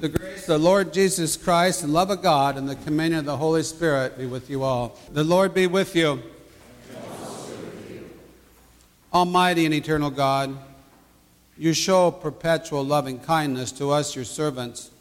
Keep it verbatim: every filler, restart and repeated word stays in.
The grace of the Lord Jesus Christ, the love of God, and the communion of the Holy Spirit be with you all. The Lord be with you. And also with you. Almighty and eternal God, you show perpetual loving kindness to us, your servants,